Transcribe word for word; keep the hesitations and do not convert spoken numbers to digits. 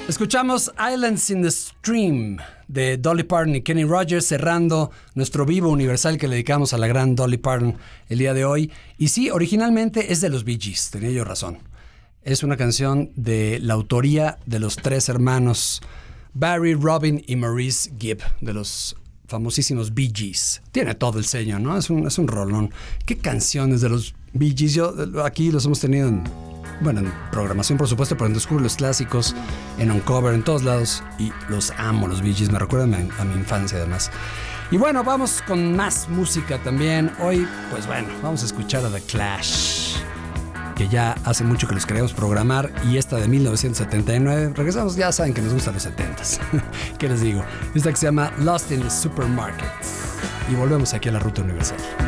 Escuchamos Islands in the Stream de Dolly Parton y Kenny Rogers, cerrando nuestro vivo universal que le dedicamos a la gran Dolly Parton el día de hoy. Y sí, originalmente es de los Bee Gees, tenía yo razón. Es una canción de la autoría de los tres hermanos Barry, Robin y Maurice Gibb, de los famosísimos Bee Gees. Tiene todo el sello, ¿no? Es un, es un rolón. ¿Qué canciones de los Bee Gees? Yo, aquí los hemos tenido en, bueno, en programación, por supuesto, pero en Descubre los Clásicos, en Uncover, en todos lados. Y los amo, los Bee Gees. Me recuerdan a, a mi infancia, además. Y bueno, vamos con más música también. Hoy, pues bueno, vamos a escuchar a The Clash, que ya hace mucho que los queremos programar, y esta de mil novecientos setenta y nueve. Regresamos, ya saben que nos gustan los setentas. ¿Qué les digo? Esta que se llama Lost in the Supermarket. Y volvemos aquí a la Ruta Universal.